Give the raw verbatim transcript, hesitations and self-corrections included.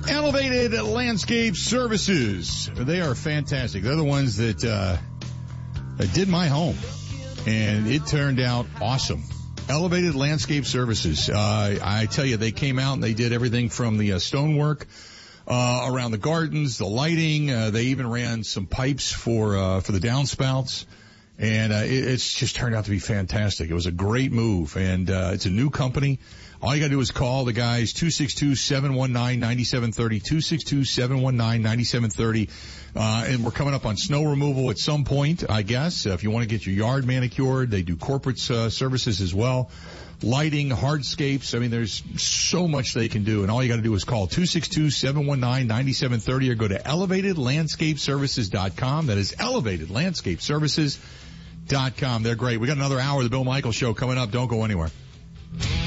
Elevated Landscape Services. They are fantastic. They're the ones that, uh, that did my home, and it turned out awesome. Elevated Landscape Services. Uh, I tell you, they came out and they did everything from the uh, stonework uh, around the gardens, the lighting. Uh, they even ran some pipes for uh, for the downspouts, and uh, it, it's just turned out to be fantastic. It was a great move, and uh, it's a new company. All you got to do is call the guys, two six two, seven one nine, nine seven three zero, two six two, seven one nine, nine seven three zero. Uh, and we're coming up on snow removal at some point, I guess. Uh, if you want to get your yard manicured, they do corporate uh, services as well. Lighting, hardscapes. I mean, there's so much they can do. And all you got to do is call two six two, seven one nine, nine seven three zero or go to elevated landscape services dot com. That is elevated landscape services dot com. They're great. We got another hour of the Bill Michaels Show coming up. Don't go anywhere.